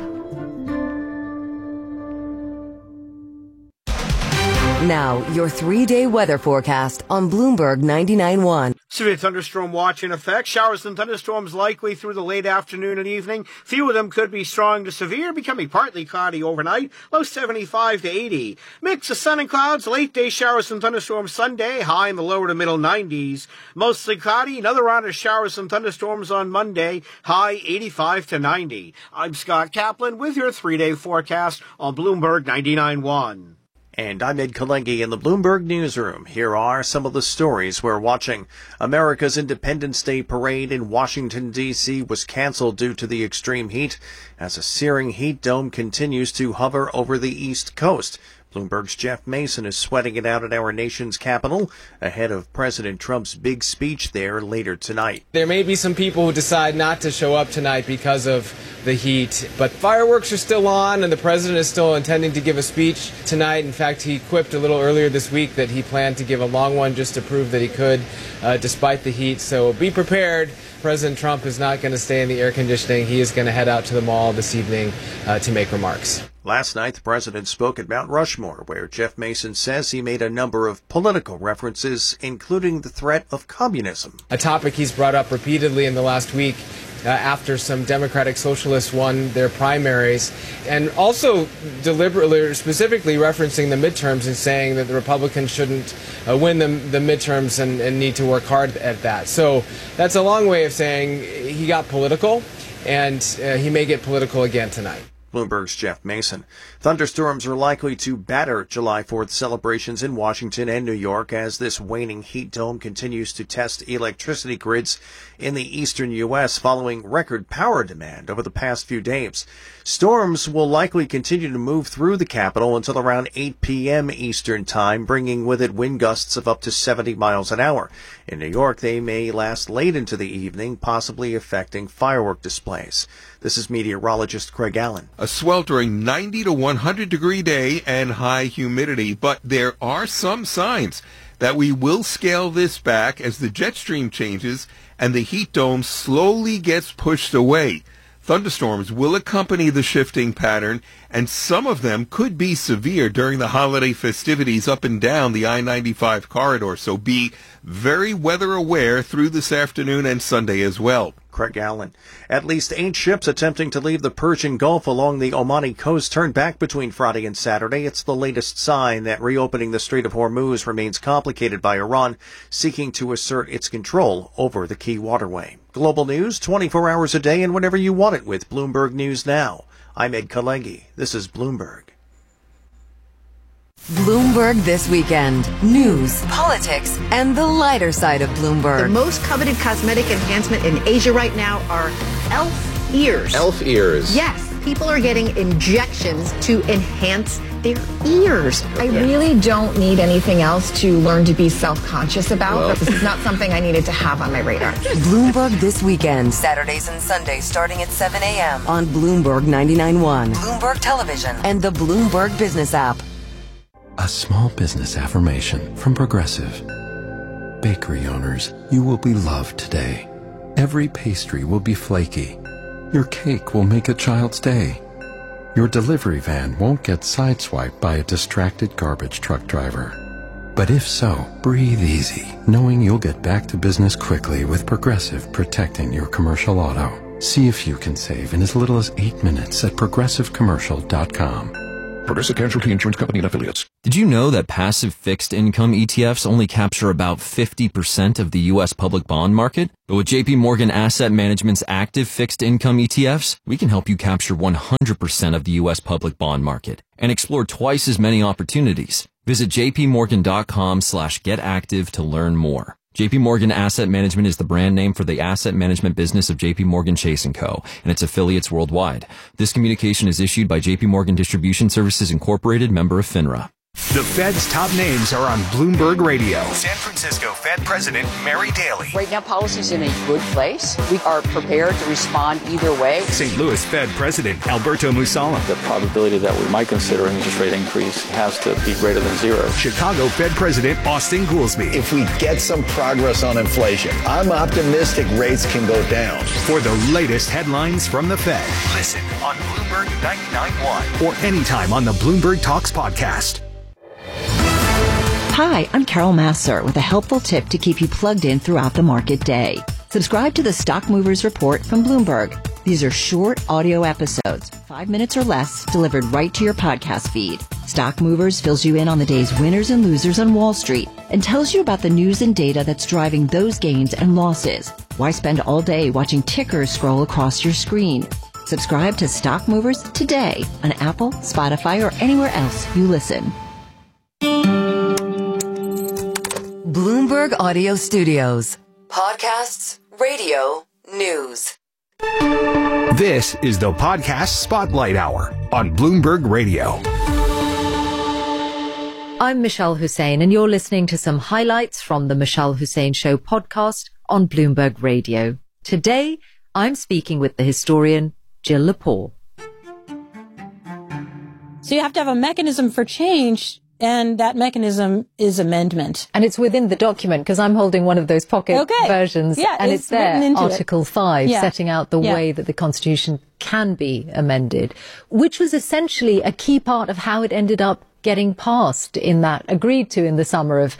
Now, your 3-day weather forecast on Bloomberg 99.1. Severe thunderstorm watch in effect. Showers and thunderstorms likely through the late afternoon and evening. Few of them could be strong to severe, becoming partly cloudy overnight. Low 75 to 80. Mix of sun and clouds. Late day showers and thunderstorms Sunday. High in the lower to middle 90s. Mostly cloudy. Another round of showers and thunderstorms on Monday. High 85 to 90. I'm Scott Kaplan with your 3-day forecast on Bloomberg 99.1. And I'm Ed Kalengi in the Bloomberg Newsroom. Here are some of the stories we're watching. America's Independence Day parade in Washington, D.C. was canceled due to the extreme heat as a searing heat dome continues to hover over the East Coast. Bloomberg's Jeff Mason is sweating it out at our nation's capital ahead of President Trump's big speech there later tonight. There may be some people who decide not to show up tonight because of the heat, but fireworks are still on and the president is still intending to give a speech tonight. In fact, he quipped a little earlier this week that he planned to give a long one just to prove that he could, despite the heat. So be prepared. President Trump is not going to stay in the air conditioning. He is going to head out to the mall this evening to make remarks. Last night, the president spoke at Mount Rushmore, where Jeff Mason says he made a number of political references, including the threat of communism. A topic he's brought up repeatedly in the last week after some Democratic Socialists won their primaries, and also deliberately or specifically referencing the midterms and saying that the Republicans shouldn't win the midterms and need to work hard at that. So that's a long way of saying he got political, and he may get political again tonight. Bloomberg's Jeff Mason. Thunderstorms are likely to batter July 4th celebrations in Washington and New York as this waning heat dome continues to test electricity grids in the eastern U.S. following record power demand over the past few days. Storms will likely continue to move through the capital until around 8 p.m. Eastern Time, bringing with it wind gusts of up to 70 miles an hour. In New York, they may last late into the evening, possibly affecting firework displays. This is meteorologist Craig Allen. A sweltering 90 to 100 degree day and high humidity, but there are some signs that we will scale this back as the jet stream changes and the heat dome slowly gets pushed away. Thunderstorms will accompany the shifting pattern, and some of them could be severe during the holiday festivities up and down the I-95 corridor, so be very weather aware through this afternoon and Sunday as well. Craig Allen. At least 8 ships attempting to leave the Persian Gulf along the Omani coast turned back between Friday and Saturday. It's the latest sign that reopening the Strait of Hormuz remains complicated by Iran seeking to assert its control over the key waterway. Global news 24 hours a day and whenever you want it with Bloomberg News Now. I'm Ed Kalengi. This is Bloomberg. Bloomberg This Weekend. News, politics, and the lighter side of Bloomberg. The most coveted cosmetic enhancement in Asia right now are elf ears. Elf ears. Yes, people are getting injections to enhance their ears. I really don't need anything else to learn to be self-conscious about. Well. This is not something I needed to have on my radar. Bloomberg This Weekend, Saturdays and Sundays starting at 7 a.m. on Bloomberg 99.1, Bloomberg Television, and the Bloomberg Business app. A small business affirmation from Progressive. Bakery owners, you will be loved today. Every pastry will be flaky. Your cake will make a child's day. Your delivery van won't get sideswiped by a distracted garbage truck driver. But if so, breathe easy, knowing you'll get back to business quickly with Progressive protecting your commercial auto. See if you can save in as little as 8 minutes at progressivecommercial.com. Progressive Casualty Insurance Company and Affiliates. Did you know that passive fixed income ETFs only capture about 50% of the U.S. public bond market? But with JP Morgan Asset Management's active fixed income ETFs, we can help you capture 100% of the U.S. public bond market and explore twice as many opportunities. Visit jpmorgan.com/getactive to learn more. JP Morgan Asset Management is the brand name for the asset management business of JP Morgan Chase & Co. and its affiliates worldwide. This communication is issued by JP Morgan Distribution Services Incorporated, member of FINRA. The Fed's top names are on Bloomberg Radio. San Francisco Fed President Mary Daly. Right now, policy's in a good place. We are prepared to respond either way. St. Louis Fed President Alberto Musalem. The probability that we might consider an interest rate increase has to be greater than zero. Chicago Fed President Austin Goolsbee. If we get some progress on inflation, I'm optimistic rates can go down. For the latest headlines from the Fed, listen on Bloomberg 99.1 or anytime on the Bloomberg Talks podcast. Hi, I'm Carol Massar with a helpful tip to keep you plugged in throughout the market day. Subscribe to the Stock Movers Report from Bloomberg. These are short audio episodes, 5 minutes or less, delivered right to your podcast feed. Stock Movers fills you in on the day's winners and losers on Wall Street and tells you about the news and data that's driving those gains and losses. Why spend all day watching tickers scroll across your screen? Subscribe to Stock Movers today on Apple, Spotify, or anywhere else you listen. Bloomberg Audio Studios. Podcasts, radio, news. This is the Podcast Spotlight Hour on Bloomberg Radio. I'm Michelle Hussein, and you're listening to some highlights from the Michelle Hussein Show podcast on Bloomberg Radio. Today, I'm speaking with the historian Jill Lepore. So you have to have a mechanism for change, and that mechanism is amendment. And it's within the document, because I'm holding one of those pocket versions, and it's there, Article 5, setting out the way that the Constitution can be amended, which was essentially a key part of how it ended up getting passed in that, agreed to in the summer of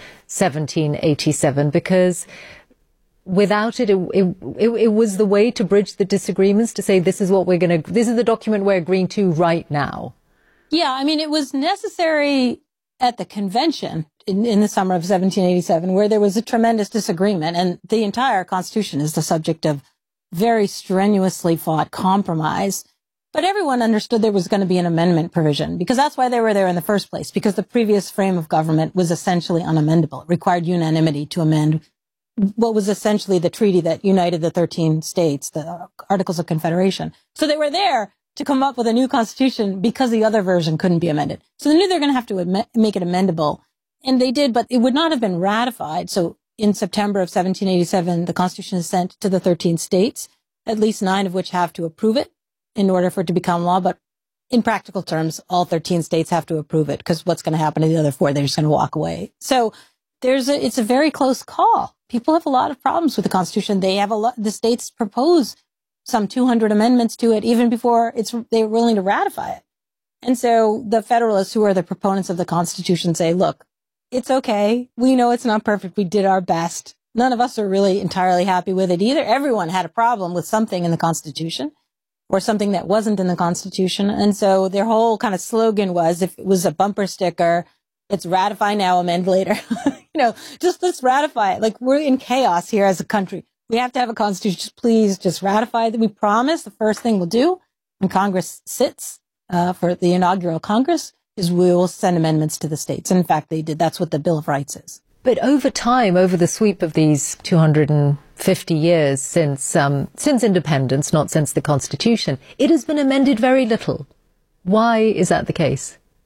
1787, because without it, it was the way to bridge the disagreements, to say this is what this is the document we're agreeing to right now. Yeah, I mean, it was necessary at the convention in the summer of 1787, where there was a tremendous disagreement, and the entire Constitution is the subject of very strenuously fought compromise. But everyone understood there was going to be an amendment provision, because that's why they were there in the first place, because the previous frame of government was essentially unamendable. It required unanimity to amend what was essentially the treaty that united the 13 states, the Articles of Confederation. So they were there to come up with a new constitution because the other version couldn't be amended. So they knew they were going to have to make it amendable. And they did, but it would not have been ratified. So in September of 1787, the Constitution is sent to the 13 states, at least 9 of which have to approve it in order for it to become law. But in practical terms, all 13 states have to approve it, because what's going to happen to the other 4? They're just going to walk away. So it's a very close call. People have a lot of problems with the Constitution. The states propose some 200 amendments to it even before they're willing to ratify it. And so the Federalists, who are the proponents of the Constitution, say, look, it's okay. We know it's not perfect. We did our best. None of us are really entirely happy with it either. Everyone had a problem with something in the Constitution or something that wasn't in the Constitution. And so their whole kind of slogan was, if it was a bumper sticker, it's ratify now, amend later. Just let's ratify it. Like, we're in chaos here as a country. We have to have a constitution. Please just ratify that. We promise the first thing we'll do when Congress sits for the inaugural Congress is we will send amendments to the states. And in fact, they did. That's what the Bill of Rights is. But over time, over the sweep of these 250 years since independence, not since the Constitution, it has been amended very little. Why is that the case?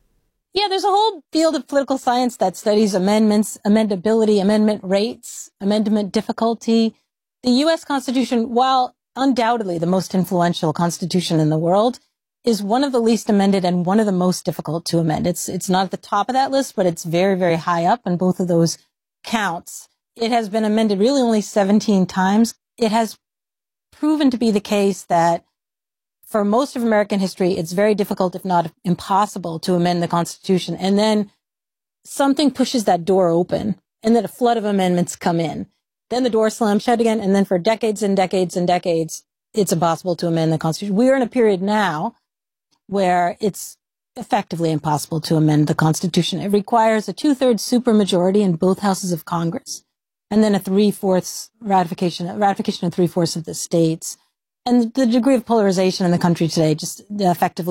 Yeah, there's a whole field of political science that studies amendments, amendability, amendment rates, amendment difficulty. The U.S. Constitution, while undoubtedly the most influential constitution in the world, is one of the least amended and one of the most difficult to amend. It's not at the top of that list, but it's very, very high up on both of those counts. It has been amended really only 17 times. It has proven to be the case that for most of American history, it's very difficult, if not impossible, to amend the Constitution. And then something pushes that door open, and then a flood of amendments come in. Then the door slams shut again, and then for decades and decades and decades, it's impossible to amend the Constitution. We are in a period now where it's effectively impossible to amend the Constitution. It requires a 2/3 supermajority in both houses of Congress, and then a 3/4 ratification of 3/4 of the states. And the degree of polarization in the country today just effectively